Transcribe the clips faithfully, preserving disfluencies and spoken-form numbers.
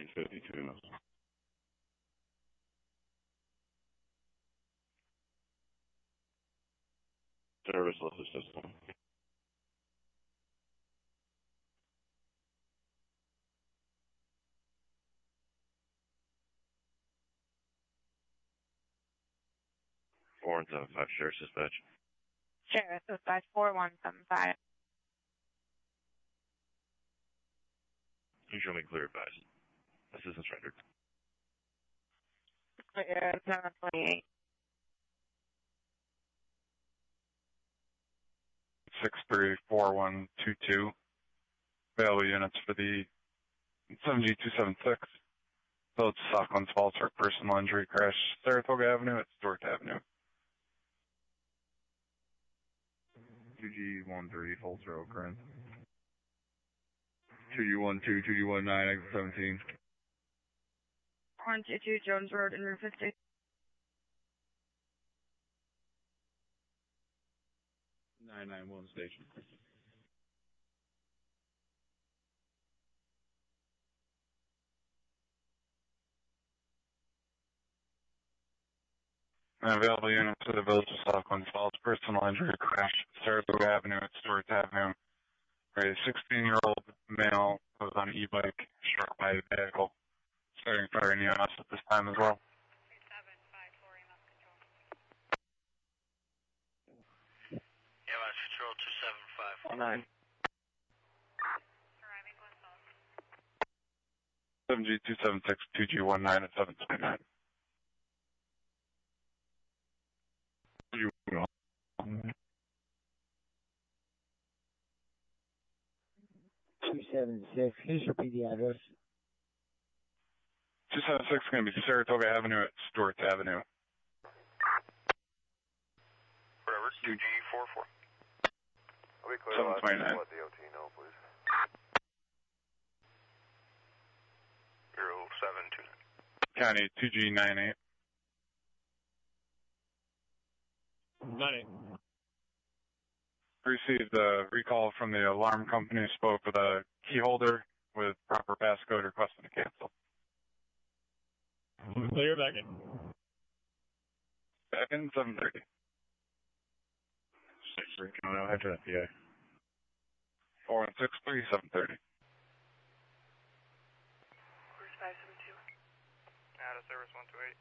fifty-two knows. Service level system. Four one seven five, Sheriff's Dispatch. Sheriff's Dispatch, four one seven five. You show me clear advice. Assistance rendered. Clear, seven twenty-eight. six three four one two two. Available units for the seven G two seven six. Village of Stocklands Falls for personal injury crash. Saratoga Avenue at Stewart Avenue. two G one three, full zero occurrence. two G one two, two G one nine, exit seventeen. one two two Jones Road and Route fifty. nine nine one station. Available units for the Village of Stocklands Falls personal injury crash. Saratoga Avenue at Stewart Avenue. A sixteen-year-old male was on an e-bike struck by a vehicle. Starting fire in E M S at this time as well. seven five four E M S control. E M S control two seven five four. nine. Arriving one south. seven G two seven six, two G one nine at seven twenty-nine. two seven six, can you just repeat the address? two seven six is going to be Saratoga Avenue at Stewart Avenue. Forever, two G four four. I'll be clear seven twenty-nine. let the O T know, please. zero seven two nine. County two G nine eight. nine eight. Received a recall from the alarm company, spoke with a key holder with proper passcode requesting to cancel. Clear back in. Back in seven thirty. six three, can I head to that P A? four one six three seven thirty. Where's five seven two? Out of service one two eight.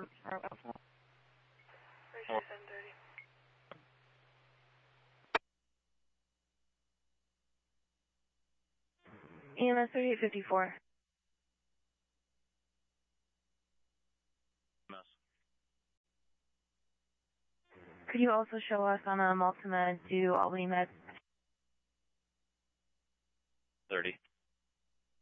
Where's seven thirty? E M S thirty-eight fifty-four. Could you also show us on a multimed to Albany Med? thirty.